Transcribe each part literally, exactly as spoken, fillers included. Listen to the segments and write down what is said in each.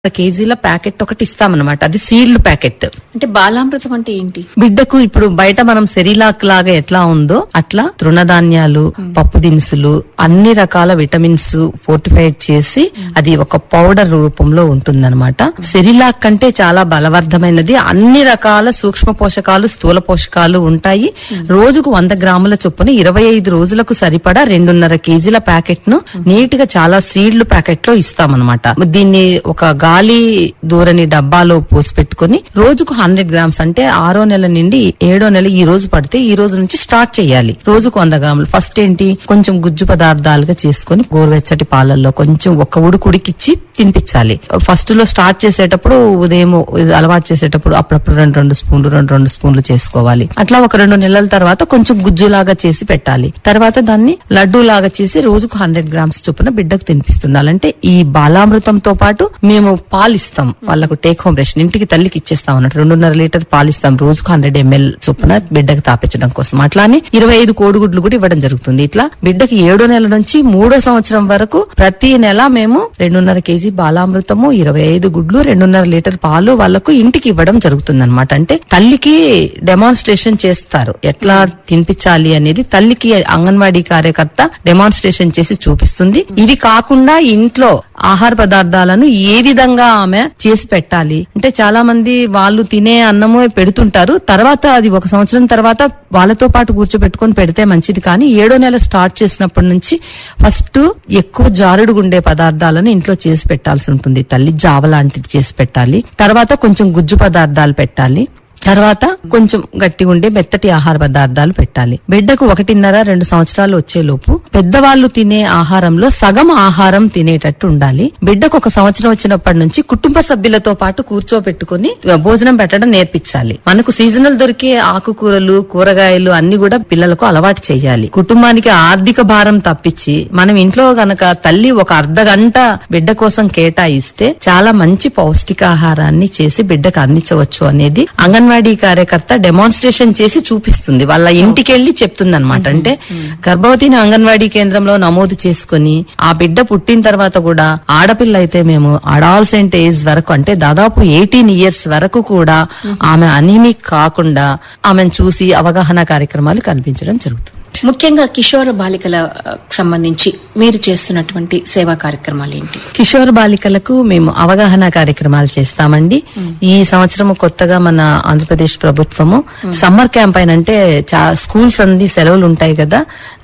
కేజీల ప్యాకెట్ ఒకటి ఇస్తామన్నమాట. అది సీల్డ్ ప్యాకెట్. అంటే బాలామృతం అంటే ఏంటి? బిడ్డకు ఇప్పుడు బయట మనం సెరిలాక్ లాగా ఎట్లా ఉందో అట్లా తృణధాన్యాలు, పప్పు దినుసులు, అన్ని రకాల విటమిన్స్ ఫోర్టిఫైడ్ చేసి అది ఒక పౌడర్ రూపంలో ఉంటుందన్నమాట. సెరిలాక్ కంటే చాలా బలవర్ధమైనది. అన్ని రకాల సూక్ష్మ పోషకాలు, స్థూల పోషకాలు ఉంటాయి. రోజుకు వంద గ్రాముల చొప్పున ఇరవై ఐదు రోజులకు సరిపడా రెండున్నర కేజీల ప్యాకెట్ ను నీట్ గా చాలా సీల్డ్ ప్యాకెట్ లో ఇస్తామన్నమాట. దీన్ని ఒక గాలి దూరని డబ్బాలో పోసి పెట్టుకుని రోజుకు హండ్రెడ్ గ్రామ్స్ అంటే ఆరో నెల నుండి ఏడో నెల ఈ రోజు పడితే ఈ రోజు నుంచి స్టార్ట్ చేయాలి. రోజుకు వంద గ్రాములు. ఫస్ట్ ఏంటి, కొంచెం గుజ్జు పదార్థాలుగా చేసుకుని గోరువెచ్చటి పాలల్లో కొంచెం ఒక ఉడుకు ఉడికిచ్చి తినిపించాలి. ఫస్ట్ లో స్టార్ట్ చేసేటప్పుడు ఉదయం అలవాటు చేసేటప్పుడు అప్పుడప్పుడు రెండు రెండు స్పూన్లు రెండు రెండు స్పూన్లు చేసుకోవాలి. అట్లా ఒక రెండు నెలల తర్వాత కొంచెం గుజ్జులాగా చేసి పెట్టాలి. తర్వాత దాన్ని లడ్డూ లాగా చేసి రోజుకు హండ్రెడ్ గ్రామ్స్ చొప్పున బిడ్డకు తినిపిస్తుండాలంటే ఈ బాలామృతంతో పాటు మేము పాలిస్తాం. వాళ్ళకు టేక్ హోమ్ రేషన్ ఇంటికి తల్లికి ఇచ్చేస్తాం అన్నట్టు. రెండున్నర లీటర్ పాలిస్తాం రోజుకు హండ్రెడ్ ఎంఎల్ చొప్పున బిడ్డకు తాపించడం కోసం. అట్లానే ఇరవై ఐదు కోడిగుడ్లు కూడా ఇవ్వడం జరుగుతుంది. ఇట్లా బిడ్డకి ఏడో నెల నుంచి మూడో సంవత్సరం వరకు ప్రతి నెల మేము రెండున్నర కేజీ బాలామృతము, ఇరవై ఐదు గుడ్లు, రెండున్నర లీటర్ పాలు వాళ్ళకు ఇంటికి ఇవ్వడం జరుగుతుంది అనమాట. అంటే తల్లికి డెమాన్స్ట్రేషన్ చేస్తారు ఎట్లా తినిపించాలి అనేది. తల్లికి అంగన్వాడీ కార్యకర్త డెమాన్స్ట్రేషన్ చేసి చూపిస్తుంది. ఇవి కాకుండా ఇంట్లో ఆహార పదార్థాలను ఏ విధంగా ఆమె చేసి పెట్టాలి అంటే చాలా మంది వాళ్ళు తినే అన్నము పెడుతుంటారు. తర్వాత అది ఒక సంవత్సరం తర్వాత వాళ్ళతో పాటు కూర్చోబెట్టుకుని పెడితే మంచిది. కానీ ఏడో నెల స్టార్ట్ చేసినప్పటి నుంచి ఫస్ట్ ఎక్కువ జారుడుగుండే పదార్థాలను ఇంట్లో చేసి పెట్టాల్సి ఉంటుంది. తల్లి జావ లాంటిది చేసి పెట్టాలి. తర్వాత కొంచెం గుజ్జు పదార్థాలు పెట్టాలి. తర్వాత కొంచెం గట్టిగా ఉండే మెత్తటి ఆహార పదార్థాలు పెట్టాలి. బిడ్డకు ఒకటిన్నర రెండు సంవత్సరాలు వచ్చేలోపు పెద్దవాళ్లు తినే ఆహారంలో సగం ఆహారం తినేటట్టు ఉండాలి. బిడ్డకు ఒక సంవత్సరం వచ్చినప్పటి నుంచి కుటుంబ సభ్యులతో పాటు కూర్చోబెట్టుకుని భోజనం పెట్టడం నేర్పించాలి. మనకు సీజనల్ దొరికే ఆకుకూరలు, కూరగాయలు అన్ని కూడా పిల్లలకు అలవాటు చేయాలి. కుటుంబానికి ఆర్థిక భారం తప్పించి మనం ఇంట్లో గనక తల్లి ఒక అర్ధ గంట బిడ్డ కోసం కేటాయిస్తే చాలా మంచి పౌష్టికాహారాన్ని చేసి బిడ్డకు అందించవచ్చు అనేది అంగన్వాడీ అంగన్వాడీ కార్యకర్త డెమాన్స్ట్రేషన్ చేసి చూపిస్తుంది. వాళ్ళ ఇంటికెళ్లి చెప్తుంది అనమాట. అంటే గర్భవతిని అంగన్వాడీ కేంద్రంలో నమోదు చేసుకుని ఆ బిడ్డ పుట్టిన తర్వాత కూడా ఆడపిల్ల అయితే మేము అడాల్సెంట్ ఏజ్ వరకు అంటే దాదాపు ఎయిటీన్ ఇయర్స్ వరకు కూడా ఆమె అనీమిక్ కాకుండా ఆమెను చూసి అవగాహన కార్యక్రమాలు కనిపించడం జరుగుతుంది. ముఖ్యంగా కిషోర బాలికలకు సంబంధించి మీరు చేస్తున్నటువంటి సేవా కార్యక్రమాలు ఏంటి? కిషోర బాలికలకు మేము అవగాహన కార్యక్రమాలు చేస్తామండి. ఈ సంవత్సరం కొత్తగా మన ఆంధ్రప్రదేశ్ ప్రభుత్వము సమ్మర్ క్యాంపైన్ అంటే స్కూల్స్ అన్ని సెలవులు ఉంటాయి కదా,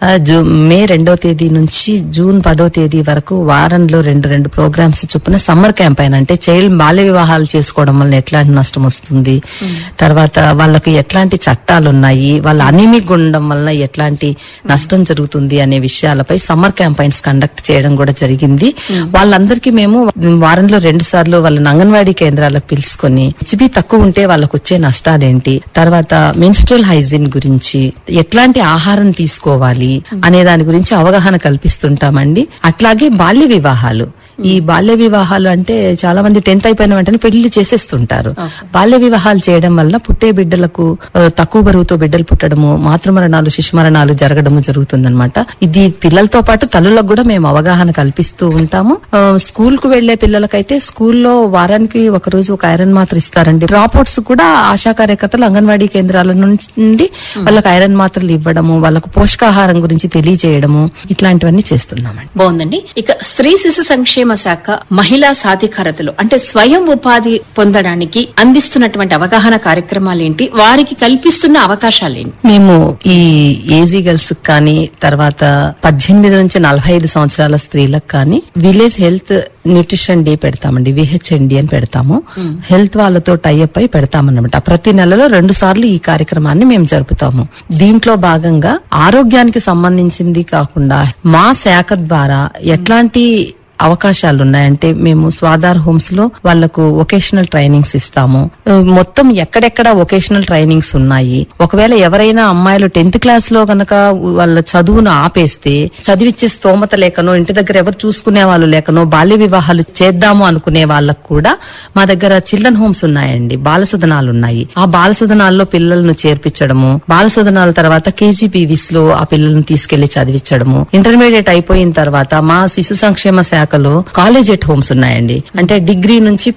మే రెండో తేదీ నుంచి జూన్ పదో తేదీ వరకు వారంలో రెండు రెండు ప్రోగ్రామ్స్ చొప్పున సమ్మర్ క్యాంపైన్ అంటే చైల్డ్ బాల్య వివాహాలు చేసుకోవడం వల్ల ఎట్లాంటి నష్టం వస్తుంది, తర్వాత వాళ్ళకి ఎట్లాంటి చట్టాలు ఉన్నాయి, వాళ్ళ అనీమిక్ ఉండడం వల్ల ఎట్లాంటి నష్టం జరుగుతుంది అనే విషయాలపై సమ్మర్ క్యాంపైన్స్ కండక్ట్ చేయడం కూడా జరిగింది. వాళ్ళందరికీ మేము వారంలో రెండు సార్లు వాళ్ళని అంగన్వాడీ కేంద్రాలకు పిలుచుకొని హెచ్బి తక్కువ ఉంటే వాళ్ళకు వచ్చే నష్టాలేంటి, తర్వాత మెన్స్ట్రువల్ హైజీన్ గురించి, ఎట్లాంటి ఆహారం తీసుకోవాలి అనే దాని గురించి అవగాహన కల్పిస్తుంటామండి. అట్లాగే బాల్య వివాహాలు. ఈ బాల్య వివాహాలు అంటే చాలా మంది టెన్త్ అయిపోయిన వెంటనే పెళ్లి చేసేస్తుంటారు. బాల్య వివాహాలు చేయడం వల్ల పుట్టే బిడ్డలకు తక్కువ బరువుతో బిడ్డలు పుట్టడము, మాతృమరణాలు, శిశు మరణాలు జరగడము జరుగుతుందన్నమాట. ఇది పిల్లలతో పాటు తల్లులకు కూడా మేము అవగాహన కల్పిస్తూ ఉంటాము. స్కూల్ కు వెళ్లే పిల్లలకైతే స్కూల్లో వారానికి ఒక రోజు ఒక ఐరన్ మాత్ర ఇస్తారండి. డ్రాప్ అవుట్స్ కూడా ఆశా కార్యకర్తలు అంగన్వాడీ కేంద్రాల నుండి వాళ్ళకి ఐరన్ మాత్రలు ఇవ్వడము, వాళ్ళకు పోషకాహారం గురించి తెలియజేయడము, ఇట్లాంటివన్నీ చేస్తున్నామండి. బాగుందండి. ఇక స్త్రీ శిశు సంక్షేమ శాఖ మహిళా సాధికారతలు అంటే స్వయం ఉపాధి పొందడానికి అందిస్తున్నటువంటి అవగాహన కార్యక్రమాలు ఏంటి, వారికి కల్పిస్తున్న అవకాశాలేంటి? మేము ఈ ఏజీ గర్ల్స్ కానీ తర్వాత పద్దెనిమిది నుంచి నలభై ఐదు సంవత్సరాల స్త్రీలకు కానీ విలేజ్ హెల్త్ న్యూట్రిషన్ డే పెడతామండి. విహెచ్ఎన్డి అని పెడతాము. హెల్త్ వాళ్ళతో టైఅప్ అయి పెడతామన్నమాట. ప్రతి నెలలో రెండు సార్లు ఈ కార్యక్రమాన్ని మేము జరుపుతాము. దీంట్లో భాగంగా ఆరోగ్యానికి సంబంధించింది కాకుండా మా శాఖ ద్వారా ఎట్లాంటి అవకాశాలు ఉన్నాయంటే మేము స్వాధార్ హోమ్స్ లో వాళ్లకు వొకేషనల్ ట్రైనింగ్స్ ఇస్తాము. మొత్తం ఎక్కడెక్కడ వొకేషనల్ ట్రైనింగ్స్ ఉన్నాయి. ఒకవేళ ఎవరైనా అమ్మాయిలు టెన్త్ క్లాస్ లో గనక వాళ్ళ చదువును ఆపేస్తే చదివిచ్చే స్తోమత లేకనో ఇంటి దగ్గర ఎవరు చూసుకునే వాళ్ళు లేకనో బాల్య వివాహాలు చేద్దాము అనుకునే వాళ్ళకు కూడా మా దగ్గర చిల్డ్రన్ హోమ్స్ ఉన్నాయండి, బాల సదనాలు ఉన్నాయి. ఆ బాల సదనాల్లో పిల్లలను చేర్పించడము, బాల సదనాల తర్వాత కేజీబీవీస్ లో ఆ పిల్లలను తీసుకెళ్లి చదివించడము, ఇంటర్మీడియట్ అయిపోయిన తర్వాత మా శిశు సంక్షేమ శాఖ శాఖలో కాలేజ్ ఎట్ హోమ్స్ ఉన్నాయండి. అంటే డిగ్రీ నుంచి